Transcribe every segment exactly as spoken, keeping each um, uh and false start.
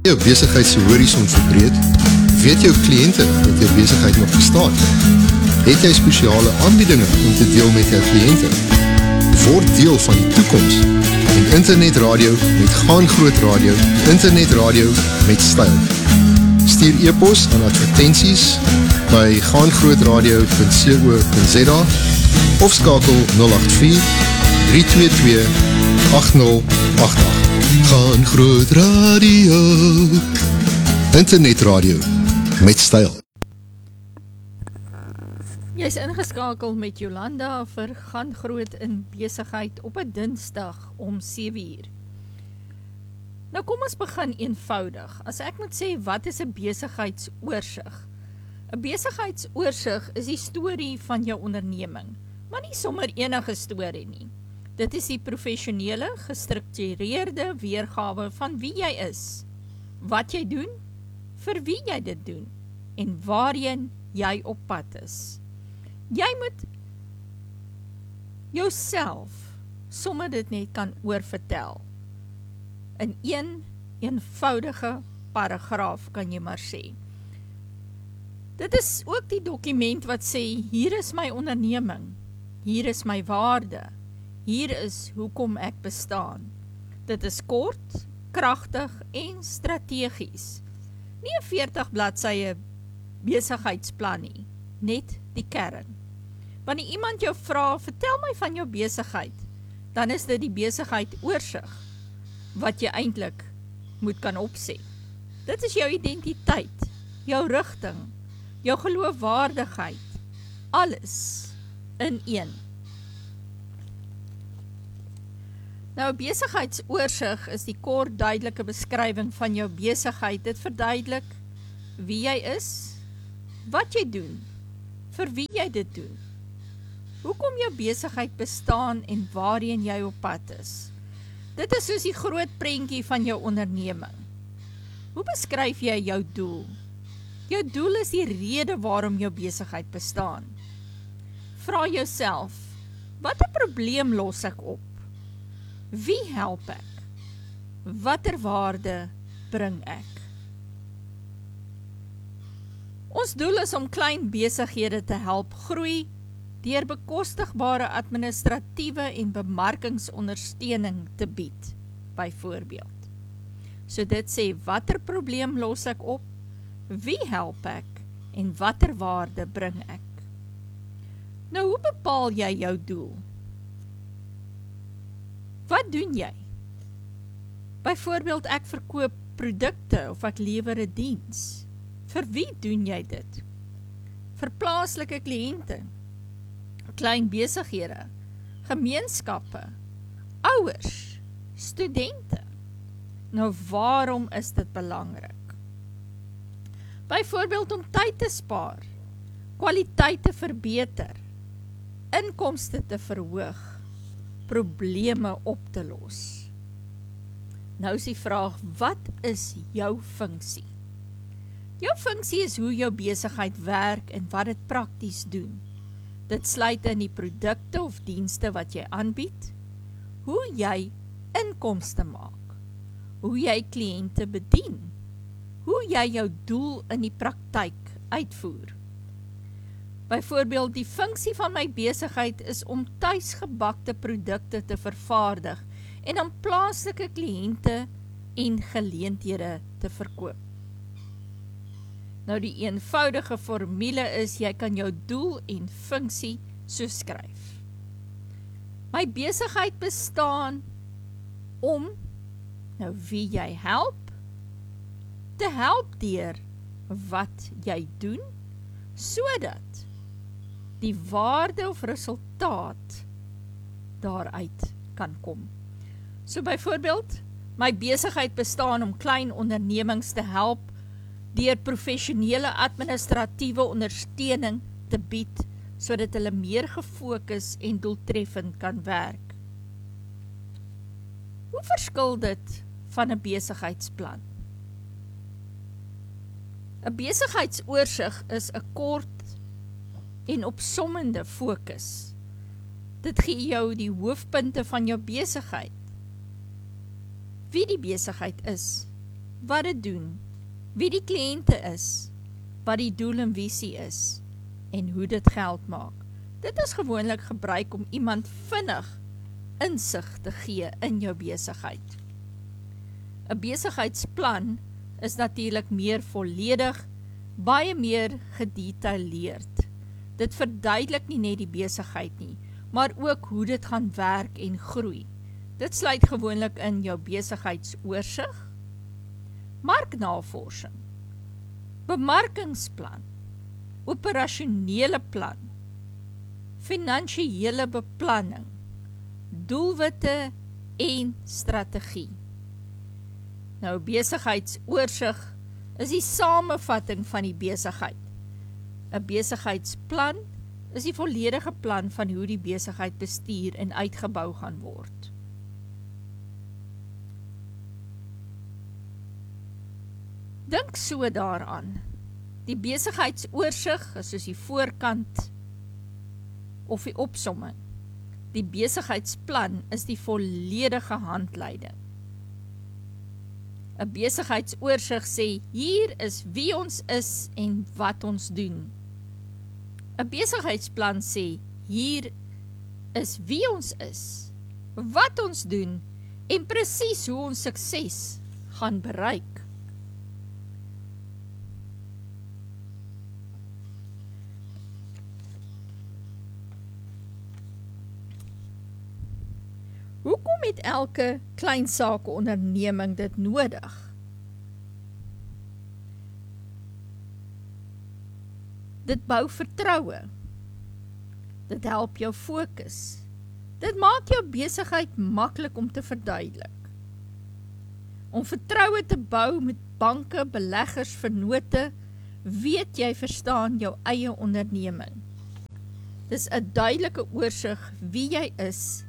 Jou besigheidshorison verbreed, weet jou kliënte dat jou besigheid nog bestaan? Het jy spesiale aanbiedinge om te deel met jou kliënte? Word deel van die toekoms en internetradio met Gaan Groot Radio, internetradio met styl. Stuur e-pos aan advertensies by gaangrootradio punt co punt za of skakel nul agt vier, drie twee twee, agt nul agt agt. Gaan Groot Radio, internetradio met styl. Jy is ingeskakel met Jolanda vir Gaan Groot in Besigheid op 'n Dinsdag om sewe uur. Nou kom ons begin eenvoudig. As ek moet sê, wat is 'n besigheidsoorsigh? 'n Besigheidsoorsigh is die storie van jou onderneming, maar nie sommer enige storie nie. Dit is die professionele, gestruktureerde weergawe van wie jy is, wat jy doen, vir wie jy dit doen, en waarheen jy op pad is. Jy moet jouself sommer dit net kan oorvertel. In een eenvoudige paragraaf kan jy maar sê. Dit is ook die dokument wat sê, hier is my onderneming, hier is my waarde, hier is hoekom ek bestaan. Dit is kort, kragtig en strategies. Nie 'n veertig bladsye besigheidsplan nie, net die kern. Wanneer iemand jou vra, vertel my van jou besigheid, dan is dit die besigheid oorsig wat jy eintlik moet kan opsê. Dit is jou identiteit, jou rigting, jou geloofwaardigheid, alles in een. Nou, 'n besigheidsoorsigh is die kort duidelike beskrywing van jou besigheid. Dit verduidelik wie jy is, wat jy doen, vir wie jy dit doen, hoekom jou besigheid bestaan en waarheen jy op pad is. Dit is soos die groot prentjie van jou onderneming. Hoe beskryf jy jou doel? Jou doel is die rede waarom jou besigheid bestaan. Vra jouself, watter probleem los ek op? Wie help ek? Watter waarde bring ek? Ons doel is om klein besighede te help groei deur bekostigbare administratiewe en bemarkingsondersteuning te bied, byvoorbeeld. So dit sê, watter probleem los ek op? Wie help ek? En watter waarde bring ek? Nou, hoe bepaal jy jou doel? Wat doen jy? Byvoorbeeld, ek verkoop produkte of ek lewer 'n diens. Vir wie doen jy dit? Vir plaaslike kliënte, klein besighede, gemeenskappe, ouers, studente. Nou, waarom is dit belangrik? Byvoorbeeld om tyd te spaar, kwaliteit te verbeter, inkomste te verhoog, probleme op te los. Nou is die vraag, wat is jou funksie? Jou funksie is hoe jou besigheid werk en wat dit prakties doen. Dit sluit in die produkte of dienste wat jy aanbied, hoe jy inkomste maak, hoe jy kliënte bedien, hoe jy jou doel in die praktyk uitvoer. Byvoorbeeld, die funksie van my besigheid is om tuisgebakte produkte te vervaardig en aan plaaslike kliënte en geleenthede te verkoop. Nou, die eenvoudige formule is, jy kan jou doel en funksie so skryf. My besigheid bestaan om, nou wie jy help, te help deur wat jy doen, sodat die waarde of resultaat daaruit kan kom. So byvoorbeeld, my besigheid bestaan om klein ondernemings te help deur professionele administratiewe ondersteuning te bied, sodat hulle meer gefokus en doeltreffend kan werk. Hoe verskil dit van 'n besigheidsplan? 'n Besigheidsoorsigh is 'n kort en opsommende fokus. Dit gee jou die hoofpunte van jou besigheid, wie die besigheid is, wat dit doen, wie die kliënte is, wat die doel en visie is, en hoe dit geld maak. Dit is gewoonlik gebruik om iemand vinnig insig te gee in jou besigheid. 'n Besigheidsplan is natuurlik meer volledig, baie meer gedetailleerd. Dit verduidelik nie net die besigheid nie, maar ook hoe dit gaan werk en groei. Dit sluit gewoonlik in jou besigheidsoorsigs, marknavorsing, bemarkingsplan, operasionele plan, finansiële beplanning, doelwitte en strategie. Nou, besigheidsoorsigs is die samevatting van die besigheid. 'n Besigheidsplan is die volledige plan van hoe die besigheid bestuur en uitgebou gaan word. Dink so daaraan. Die besigheidsoorsigs is soos die voorkant of die opsomming. Die besigheidsplan is die volledige handleiding. 'n Besigheidsoorsigs sê, hier is wie ons is en wat ons doen. 'n Besigheidsplan sê, hier is wie ons is, wat ons doen en presies hoe ons sukses gaan bereik. Hoekom het elke kleinsaake onderneming dit nodig? Dit bou vertroue. Dit help jou fokus. Dit maak jou besigheid maklik om te verduidelik. Om vertroue te bou met banke, beleggers, vennote, weet jy verstaan jou eie onderneming. Dis 'n duidelike oorsig wie jy is,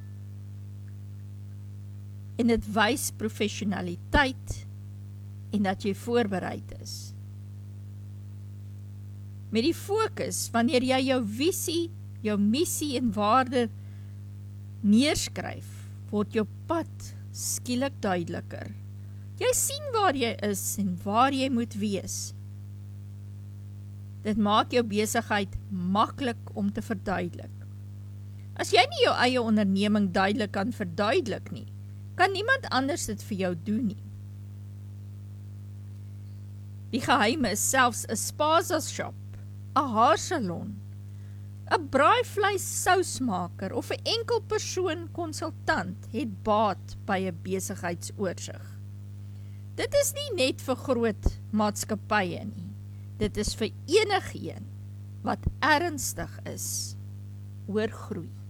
en dit wys professionaliteit en dat jy voorbereid is. Met die fokus, wanneer jy jou visie, jou missie en waarde neerskryf, word jou pad skielik duideliker. Jy sien waar jy is en waar jy moet wees. Dit maak jou besigheid maklik om te verduidelik. As jy nie jou eie onderneming duidelik kan verduidelik nie, kan niemand anders dit vir jou doen nie. Die geheime is selfs 'n spaza shop, 'n haarsalon, 'n braaivleis sousmaker of 'n enkel persoon konsultant het baat by 'n besigheidsoorsigs. Dit is nie net vir groot maatskappye nie. Dit is vir enigeen wat ernstig is oor groei.